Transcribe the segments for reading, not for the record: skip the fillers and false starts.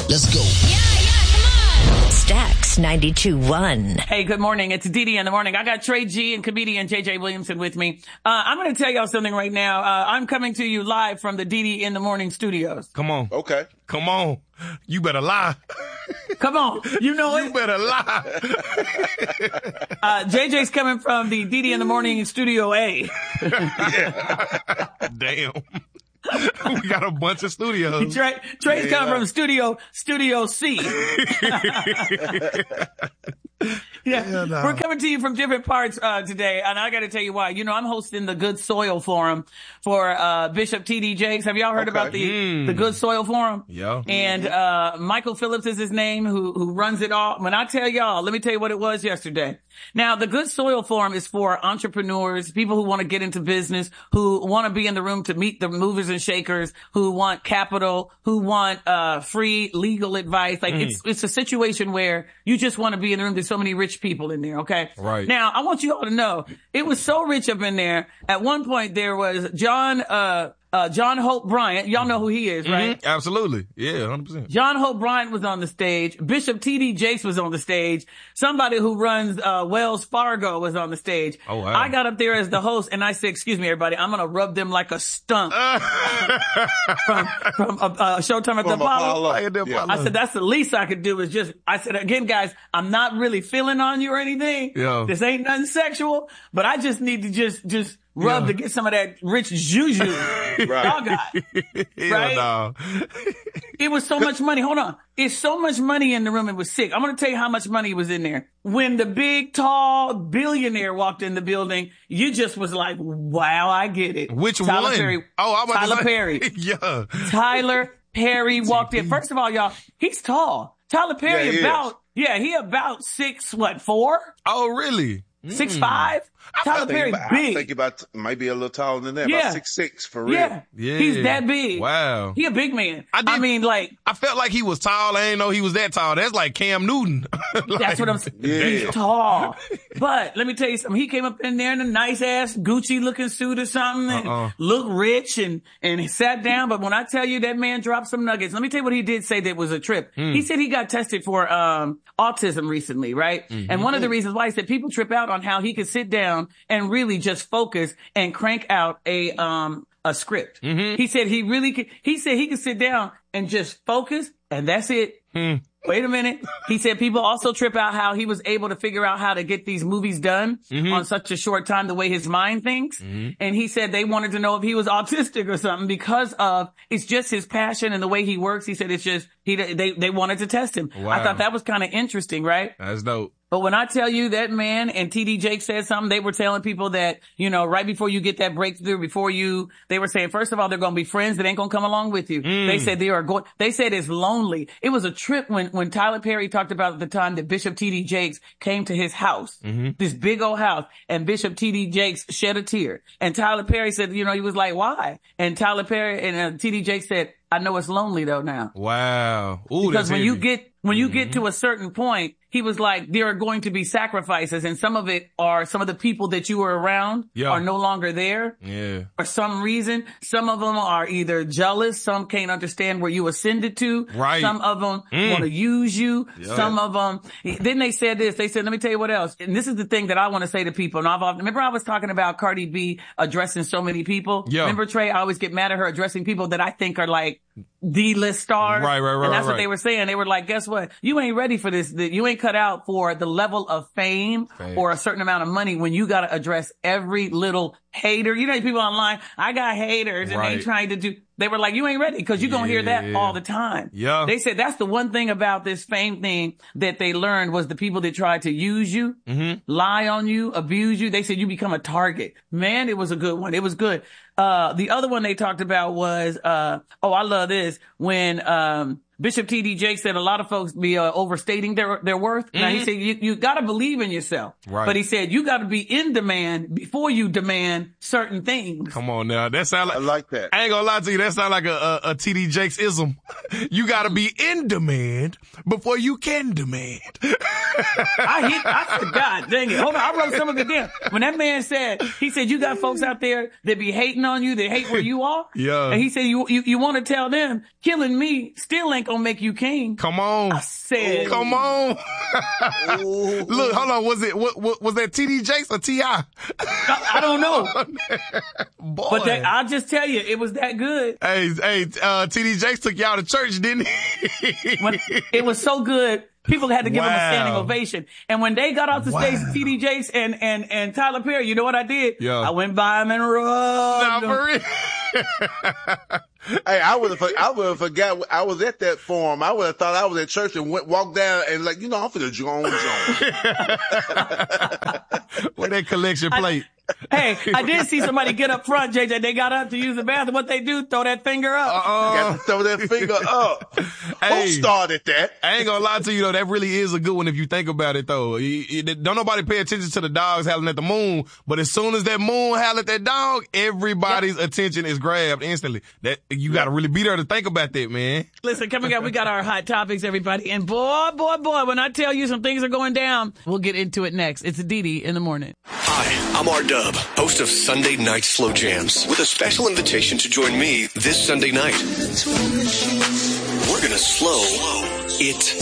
Let's go. Come on. Stax 92.1. Hey, good morning. It's Dee Dee in the morning. I got Trey G and comedian JJ Williamson with me. I'm going to tell y'all something right now. I'm coming to you live from the Dee Dee in the morning studios. Come on. Okay. Come on. You better lie. Come on. You know it. You better lie. JJ's coming from the Dee Dee in the morning studio A. Damn. We got a bunch of studios. Trey's coming from Studio C. Yeah, we're coming to you from different parts today, and I got to tell you why. You know, I'm hosting the Good Soil Forum for Bishop T.D. Jakes. Have y'all heard about the Good Soil Forum? Yeah. And Michael Phillips is his name, who runs it all. When I tell y'all, let me tell you what it was yesterday. Now, the Good Soil Forum is for entrepreneurs, people who want to get into business, who want to be in the room to meet the movers and shakers, who want capital, who want free legal advice. Like it's a situation where you just want to be in the room. There's so many rich people in there, okay? Right. Now, I want you all to know, it was so rich up in there. At one point, there was John Hope Bryant. Y'all know who he is, right? Absolutely. Yeah, 100%. John Hope Bryant was on the stage. Bishop T.D. Jakes was on the stage. Somebody who runs Wells Fargo was on the stage. Oh, wow. I got up there as the host, and I said, excuse me, everybody, I'm going to rub them like a stump. from Showtime at the Apollo. Yeah. I said, that's the least I could do is just, I said, again, guys, I'm not really feeling on you or anything. Yeah. This ain't nothing sexual, but I just need to just rub to get some of that rich juju y'all got. Right? No. It was so much money. Hold on. It's so much money in the room. It was sick. I'm going to tell you how much money was in there. When the big, tall billionaire walked in the building, you just was like, wow, I get it. Which Tyler one? Perry. Tyler Perry. Yeah. Tyler Perry walked in. First of all, y'all, he's tall. Tyler Perry he about 6'4"? Oh, really? 6'5"? Tyler Perry big. I think about might be a little taller than that. About 6'6" for real. Yeah. He's that big. Wow. He a big man. I felt like he was tall. I didn't know he was that tall. That's like Cam Newton. That's what I'm saying. Yeah. He's tall. But let me tell you something. He came up in there in a nice ass Gucci looking suit or something and looked rich and he sat down. But when I tell you that man dropped some nuggets, let me tell you what he did say that was a trip. He said he got tested for autism recently, right? And one of the reasons why he said people trip out on how he could sit down and really just focus and crank out a script. He said he said he could sit down and just focus and that's it. Wait a minute. He said people also trip out how he was able to figure out how to get these movies done on such a short time, the way his mind thinks. And he said they wanted to know if he was autistic or something because of it's just his passion and the way he works. He said it's just they wanted to test him. Wow. I thought that was kind of interesting, right? That's dope. But when I tell you that man and T.D. Jakes said something, they were telling people that, you know, right before you get that breakthrough, they were saying, first of all, they're going to be friends that ain't going to come along with you. They said they said it's lonely. It was a trip when Tyler Perry talked about the time that Bishop T.D. Jakes came to his house, this big old house, and Bishop T.D. Jakes shed a tear. And Tyler Perry said, you know, he was like, why? And Tyler Perry and T.D. Jakes said, I know it's lonely though now. Wow. Ooh, because when you get to a certain point, he was like, there are going to be sacrifices and some of it are some of the people that you were around are no longer there. Yeah. For some reason, some of them are either jealous. Some can't understand where you ascended to. Right. Some of them want to use you. Yeah. Some of them, then they said this, they said, let me tell you what else. And this is the thing that I want to say to people. And remember I was talking about Cardi B addressing so many people. Yeah. Remember Trey, I always get mad at her addressing people that I think are like D-list stars. Right. And that's what they were saying. They were like, guess what? You ain't ready for this. You ain't cut out for the level of fame or a certain amount of money when you got to address every little hater. You know, people online, I got haters and they trying to do, they were like, you ain't ready because you're going to hear that all the time. Yeah. They said that's the one thing about this fame thing that they learned was the people that tried to use you, lie on you, abuse you. They said you become a target. Man, it was a good one. It was good. The other one they talked about was, I love this, when, Bishop T.D. Jakes said a lot of folks be overstating their worth. Now he said you got to believe in yourself. Right. But he said you got to be in demand before you demand certain things. Come on now. That sound like, I like that. I ain't gonna lie to you. That sound like a T.D. Jakes ism. You got to be in demand before you can demand. I said, God dang it. Hold on. I wrote some of it down. When that man said, he said, you got folks out there that be hating on you, that hate where you are. Yeah. And he said, you want to tell them killing me still ain't gonna make you king. Come on. I said, come on. Look, hold on. Was it, what was that TD Jakes or T.I.? I don't know. Boy. But I'll just tell you, it was that good. Hey, TD Jakes took y'all to church, didn't he? It was so good. People had to give him a standing ovation. And when they got off the stage, TD Jakes and Tyler Perry, you know what I did? Yeah. I went by him and rubbed him. For real. Hey, I would have forgot. I was at that forum. I would have thought I was at church and walked down and I'm finna Joan. With that collection plate. Hey, I did see somebody get up front, JJ. They got up to use the bathroom. What they do? Throw that finger up. You got to throw that finger up. Who started that? I ain't gonna lie to you though. That really is a good one if you think about it though. Don't nobody pay attention to the dogs howling at the moon, but as soon as that moon howl at that dog, everybody's attention is grabbed instantly. That you got to really be there to think about that, man. Listen, coming up, we got our hot topics, everybody. And boy, when I tell you some things are going down, we'll get into it next. It's Didi in the morning. Hi, I'm R-Dub, host of Sunday Night Slow Jams, with a special invitation to join me this Sunday night. We're gonna slow it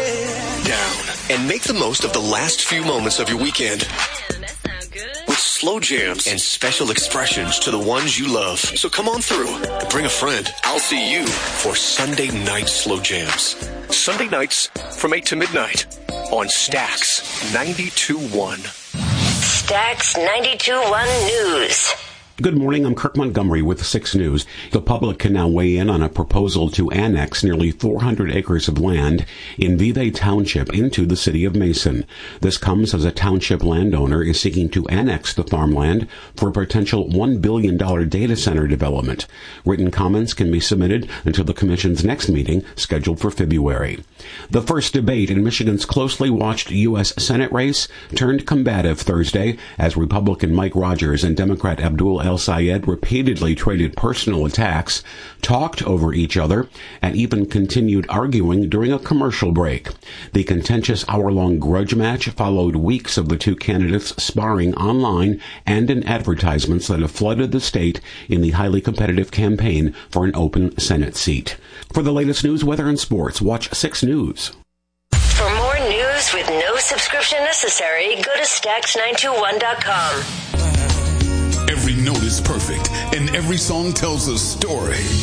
down and make the most of the last few moments of your weekend. With slow jams and special expressions to the ones you love. So come on through and bring a friend. I'll see you for Sunday Night Slow Jams. Sunday nights from 8 to midnight on Stax 92.1. Stax 92.1 News. Good morning, I'm Kirk Montgomery with 6 News. The public can now weigh in on a proposal to annex nearly 400 acres of land in Vevay Township into the city of Mason. This comes as a township landowner is seeking to annex the farmland for a potential $1 billion data center development. Written comments can be submitted until the commission's next meeting, scheduled for February. The first debate in Michigan's closely watched U.S. Senate race turned combative Thursday as Republican Mike Rogers and Democrat Abdul El-Sayed repeatedly traded personal attacks, talked over each other, and even continued arguing during a commercial break. The contentious hour-long grudge match followed weeks of the two candidates sparring online and in advertisements that have flooded the state in the highly competitive campaign for an open Senate seat. For the latest news, weather, and sports, watch 6 News. For more news with no subscription necessary, go to Stax921.com. Every note is perfect, and every song tells a story.